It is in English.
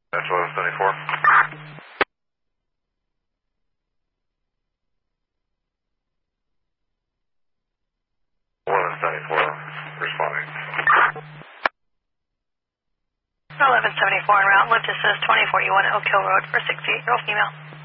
That's 1174. 1174, responding. 1174 en route, lift assist 2041 Oak Hill Road for a 68-year-old female.